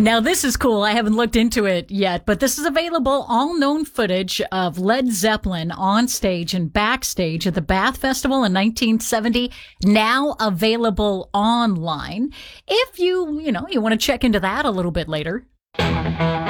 Now, this is cool. I haven't looked into it yet, but this is available. All known footage of Led Zeppelin on stage and backstage at the Bath Festival in 1970, now available online. If you want to check into that a little bit later.